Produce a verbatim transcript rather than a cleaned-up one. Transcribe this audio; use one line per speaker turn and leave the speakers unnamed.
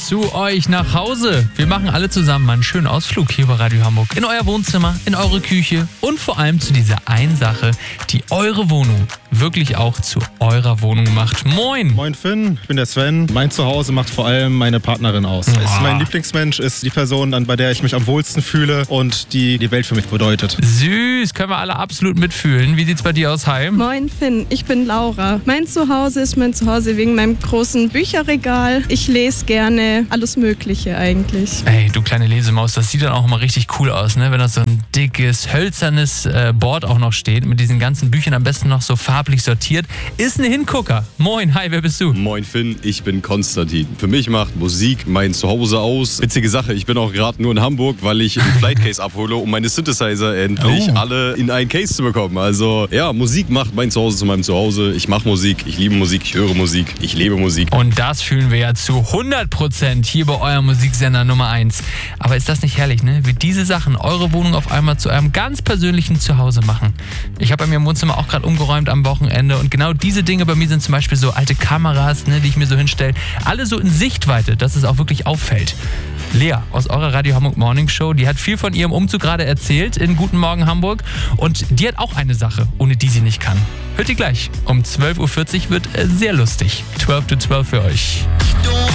zu euch nach Hause. Wir machen alle zusammen einen schönen Ausflug hier bei Radio Hamburg. In euer Wohnzimmer, in eure Küche und vor allem zu dieser einen Sache, die eure Wohnung wirklich auch zu eurer Wohnung macht. Moin!
Moin Finn, ich bin der Sven. Mein Zuhause macht vor allem meine Partnerin aus.
Oh.
Ist mein Lieblingsmensch, ist die Person, bei der ich mich am wohlsten fühle und die die Welt für mich bedeutet.
Süß, können wir alle absolut mitfühlen. Wie sieht's bei dir aus, Heim?
Moin Finn, ich bin Laura. Mein Zuhause ist mein Zuhause wegen meinem großen Bücherregal. Ich lese gerne alles Mögliche eigentlich.
Ey, du kleine Lesemaus, das sieht dann auch immer richtig cool aus, ne? Wenn da so ein dickes, hölzernes äh, Board auch noch steht, mit diesen ganzen Büchern am besten noch so farblich sortiert. Ist ein Hingucker. Moin, hi, wer bist du?
Moin Finn, ich bin Konstantin. Für mich macht Musik mein Zuhause aus. Witzige Sache, ich bin auch gerade nur in Hamburg, weil ich ein Flightcase abhole, um meine Synthesizer endlich
Oh.
alle in einen Case zu bekommen. Also ja, Musik macht mein Zuhause zu meinem Zuhause. Ich mache Musik, ich liebe Musik, ich höre Musik, ich lebe Musik.
Und das fühlen wir ja zu hundert Prozent hier bei eurem Musiksender Nummer eins. Aber ist das nicht herrlich, ne? Wie diese Sachen eure Wohnung auf einmal zu eurem ganz persönlichen Zuhause machen. Ich habe bei mir im Wohnzimmer auch gerade umgeräumt am Wochenende und genau diese Dinge bei mir sind zum Beispiel so alte Kameras, ne, die ich mir so hinstelle. Alle so in Sichtweite, dass es auch wirklich auffällt. Lea aus eurer Radio Hamburg Morning Show, die hat viel von ihrem Umzug gerade erzählt in Guten Morgen Hamburg und die hat auch eine Sache, ohne die sie nicht kann. Hört ihr gleich. Um zwölf Uhr vierzig wird äh, sehr lustig. zwölf zu zwölf für euch.